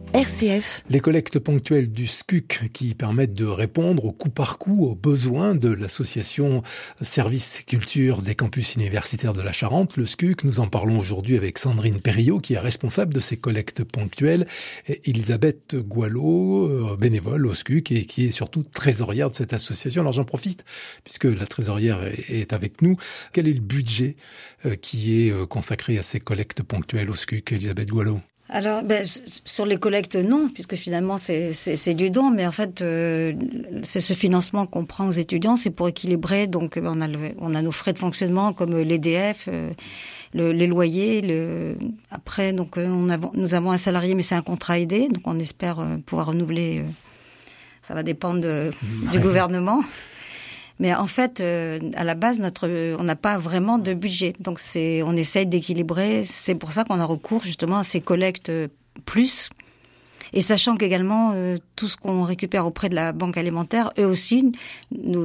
RCF. Les collectes ponctuelles du SCUC qui permettent de répondre au coup par coup aux besoins de l'association Service Culture des campus universitaires de la Charente, le SCUC. Nous en parlons aujourd'hui avec Sandrine Perriot qui est responsable de ces collectes ponctuelles, et Elisabeth Goualot, bénévole au SCUC et qui est surtout trésorière de cette association. Alors j'en profite puisque la trésorière est avec nous. Quel est le budget qui est consacré à ces collectes ponctuelles au SCUC, Elisabeth Goualot? Alors, sur les collectes, non, puisque finalement c'est du don, mais en fait, c'est ce financement qu'on prend aux étudiants, c'est pour équilibrer. Donc, on a nos frais de fonctionnement comme l'EDF, les loyers. Après, donc nous avons un salarié, mais c'est un contrat aidé, donc on espère pouvoir renouveler. Ça va dépendre du gouvernement. Mais en fait, à la base, on n'a pas vraiment de budget. Donc on essaye d'équilibrer. C'est pour ça qu'on a recours justement à ces collectes plus. Et sachant qu'également, tout ce qu'on récupère auprès de la banque alimentaire, eux aussi, nous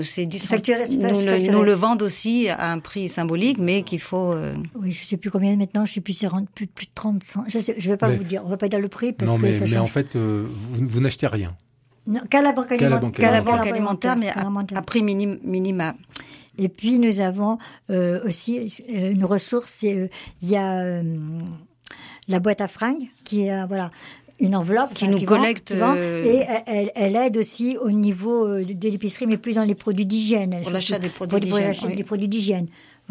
le vendent aussi à un prix symbolique, mais qu'il faut... Oui, je ne sais plus combien maintenant, je ne sais plus, c'est plus de 30 cents. Je ne vais pas vous dire, on ne va pas dire le prix parce que ça change. Mais en fait, vous n'achetez rien. Non, qu'à la banque alimentaire, mais à prix minima. Et puis nous avons aussi une ressource, il y a la boîte à fringues qui est une enveloppe qui nous collecte et elle aide aussi au niveau de l'épicerie, mais plus dans les produits d'hygiène. Pour l'achat des produits d'hygiène. Des produits d'hygiène.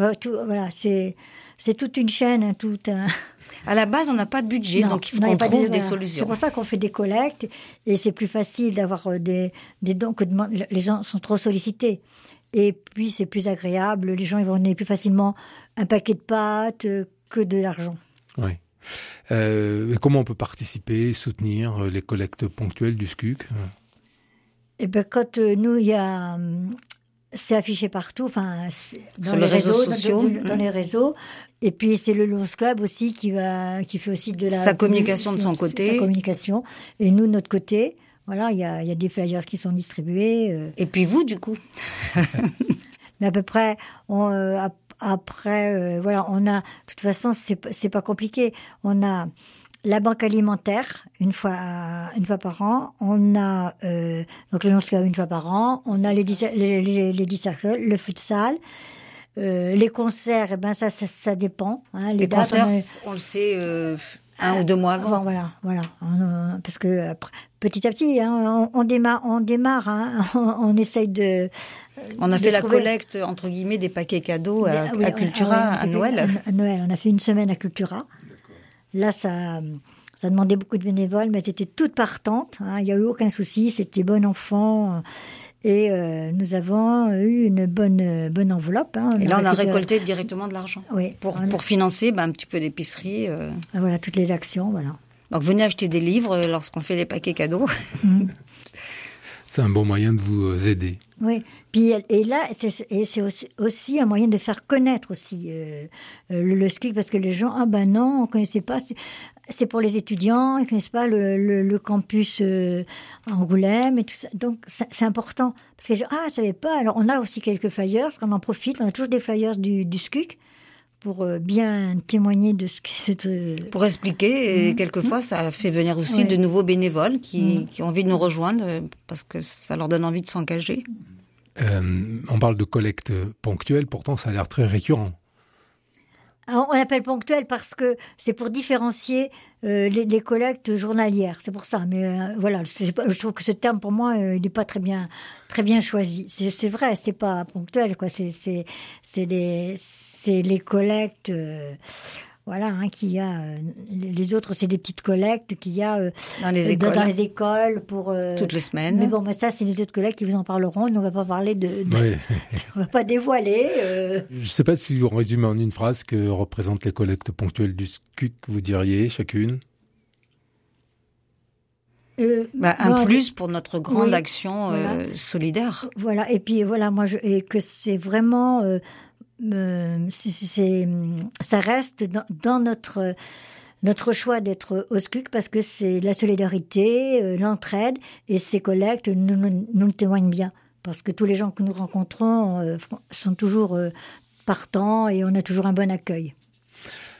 C'est toute une chaîne, À la base, on n'a pas de budget, donc il faut qu'on trouve des solutions. C'est pour ça qu'on fait des collectes, et c'est plus facile d'avoir des dons que les gens sont trop sollicités. Et puis, c'est plus agréable, les gens ils vont donner plus facilement un paquet de pâtes que de l'argent. Oui. Comment on peut participer, soutenir les collectes ponctuelles du SCUC ? Eh bien, quand nous, il y a... C'est affiché partout, sur les réseaux sociaux, dans les réseaux. Et puis c'est le Lions Club aussi qui fait aussi de sa communication de son côté. Sa communication. Et nous, de notre côté, voilà, il y a des flyers qui sont distribués. Et puis vous, du coup. Mais à peu près, on a. De toute façon, c'est pas compliqué. On a la banque alimentaire une fois par an. On a donc le Lions Club une fois par an. On a les 10 cercles, le futsal. Les concerts, ça dépend. Hein, les concerts, on le sait 1 ou 2 mois avant. Voilà. Parce que après, petit à petit, hein, on démarre. Hein, on essaye de. On a fait la collecte entre guillemets des paquets cadeaux à Cultura à Noël. À Noël, on a fait une semaine à Cultura. Là, ça demandait beaucoup de bénévoles, mais elles étaient toutes partantes. Hein, il n'y a eu aucun souci. C'était bon enfant. Et nous avons eu une bonne enveloppe. Hein. Et là, on a récolté directement de l'argent pour financer un petit peu l'épicerie. Voilà, toutes les actions, voilà. Donc, venez acheter des livres lorsqu'on fait les paquets cadeaux. C'est un bon moyen de vous aider. Oui, puis et là, c'est aussi un moyen de faire connaître aussi le SCUC, parce que les gens, non, on ne connaissait pas. C'est pour les étudiants, ils ne connaissent pas le campus Angoulême et tout ça. Donc, c'est important. Parce que les gens, je ne savais pas. Alors, on a aussi quelques flyers, parce qu'on en profite. On a toujours des flyers du SCUC pour bien témoigner de ce que c'est. Pour expliquer, et quelquefois, ça fait venir aussi de nouveaux bénévoles qui ont envie de nous rejoindre, parce que ça leur donne envie de s'engager. On parle de collecte ponctuelle, pourtant ça a l'air très récurrent. Alors, on appelle ponctuel parce que c'est pour différencier les collectes journalières. C'est pour ça. Mais je trouve que ce terme, pour moi, il n'est pas très bien choisi. C'est vrai, c'est pas ponctuel, quoi. C'est les collectes... qu'il y a. Les autres, c'est des petites collectes qu'il y a dans les écoles pour toutes les semaines. Mais bon, ça, c'est les autres collègues qui vous en parleront. Nous, on ne va pas parler on va pas dévoiler. Je ne sais pas si vous résumez en une phrase que représentent les collectes ponctuelles du SCUC, vous diriez chacune. Plus pour notre grande action solidaire. Voilà. Et puis et que c'est vraiment. Ça reste dans notre choix d'être au SCUC, parce que c'est la solidarité, l'entraide, et ces collectes nous le témoignent bien, parce que tous les gens que nous rencontrons sont toujours partants, et on a toujours un bon accueil.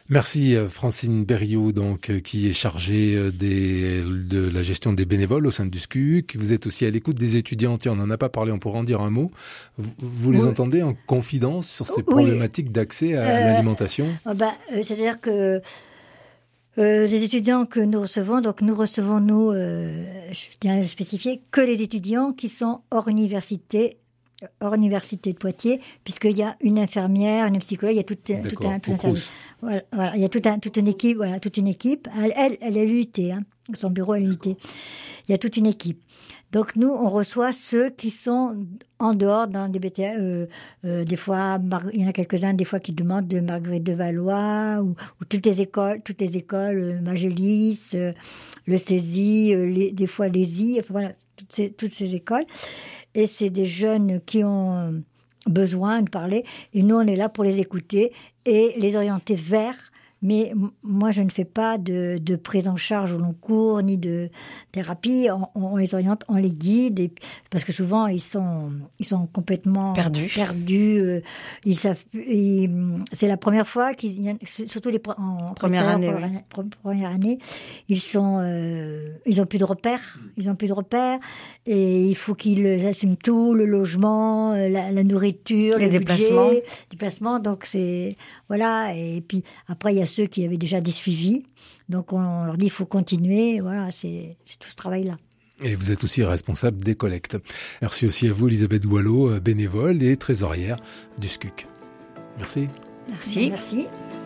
Merci Francine Berriot, donc qui est chargée de la gestion des bénévoles au sein du SCUC. Vous êtes aussi à l'écoute des étudiants. Tiens, on n'en a pas parlé, on pourra en dire un mot. Vous les entendez en confidence sur ces problématiques d'accès à l'alimentation? C'est-à-dire que les étudiants que nous recevons, donc nous recevons, je tiens à spécifier, que les étudiants qui sont hors université de Poitiers, puisqu'il y a une infirmière, une psychologue, il y a tout un service. Voilà, il y a toute une équipe. Elle est l'UIT, son bureau est l'UIT. Il y a toute une équipe. Donc nous, on reçoit ceux qui sont en dehors dans des BTA. Des fois, il y en a quelques-uns des fois qui demandent de Marguerite de Valois ou toutes les écoles, Magélis, le CESI, des fois l'ESI, enfin voilà, toutes ces écoles. Et c'est des jeunes qui ont besoin de parler. Et nous, on est là pour les écouter et les orienter vers. Mais moi, je ne fais pas de prise en charge au long cours, ni de thérapie. On les oriente, on les guide. Et, parce que souvent, ils sont complètement perdus. Ils savent, c'est la première fois surtout en première année, ils ont plus de repères. Et il faut qu'ils assument tout, le logement, la nourriture, les déplacements. Donc voilà. Et puis après, il y a ceux qui avaient déjà des suivis. Donc on leur dit il faut continuer. Voilà, c'est tout ce travail-là. Et vous êtes aussi responsable des collectes. Merci aussi à vous, Elisabeth Boileau, bénévole et trésorière du SCUC. Merci. Merci. Merci.